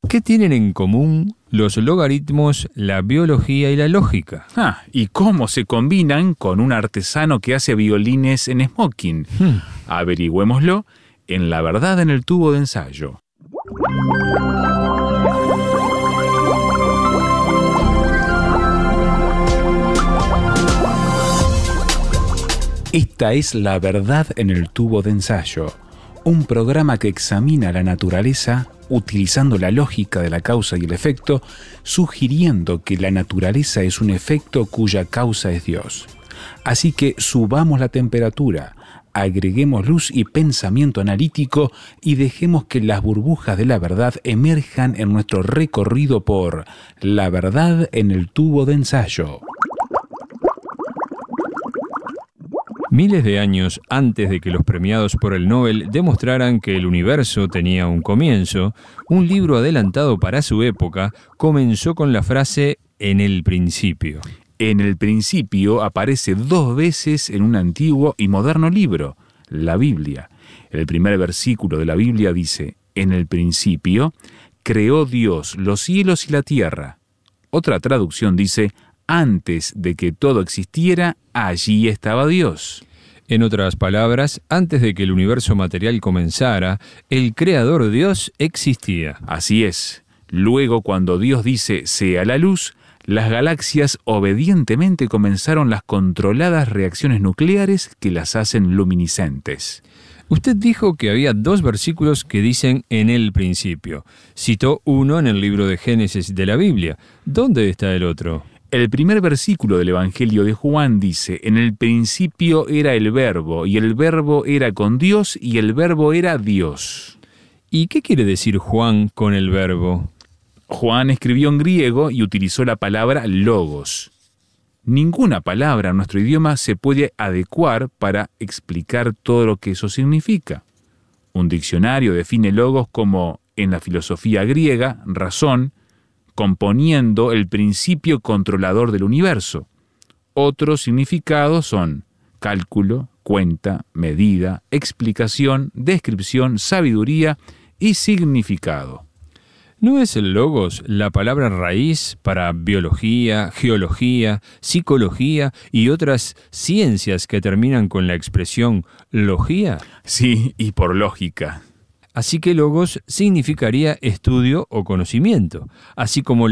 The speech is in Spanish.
¿Qué tienen en común los logaritmos, la biología y la lógica? ¿Y cómo se combinan con un artesano que hace violines en smoking? Averigüémoslo en La verdad en el tubo de ensayo. Esta es La verdad en el tubo de ensayo, un programa que examina la naturaleza utilizando la lógica de la causa y el efecto, sugiriendo que la naturaleza es un efecto cuya causa es Dios. Así que subamos la temperatura, agreguemos luz y pensamiento analítico y dejemos que las burbujas de la verdad emerjan en nuestro recorrido por La verdad en el tubo de ensayo. Miles de años antes de que los premiados por el Nobel demostraran que el universo tenía un comienzo, un libro adelantado para su época comenzó con la frase «en el principio». En el principio aparece 2 veces en un antiguo y moderno libro, la Biblia. El primer versículo de la Biblia dice: «En el principio creó Dios los cielos y la tierra». Otra traducción dice: «Antes de que todo existiera, allí estaba Dios». En otras palabras, antes de que el universo material comenzara, el creador Dios existía. Así es. Luego, cuando Dios dice «sea la luz», las galaxias obedientemente comenzaron las controladas reacciones nucleares que las hacen luminiscentes. Usted dijo que había 2 versículos que dicen «en el principio». Citó uno en el libro de Génesis de la Biblia. ¿Dónde está el otro? El primer versículo del Evangelio de Juan dice: «En el principio era el Verbo, y el Verbo era con Dios, y el Verbo era Dios». ¿Y qué quiere decir Juan con el verbo? Juan escribió en griego y utilizó la palabra logos. Ninguna palabra en nuestro idioma se puede adecuar para explicar todo lo que eso significa. Un diccionario define logos como, en la filosofía griega, razón, componiendo el principio controlador del universo. Otros significados son cálculo, cuenta, medida, explicación, descripción, sabiduría y significado. ¿No es el logos la palabra raíz para biología, geología, psicología y otras ciencias que terminan con la expresión logía? Sí, y por lógica. Así que logos significaría estudio o conocimiento, así como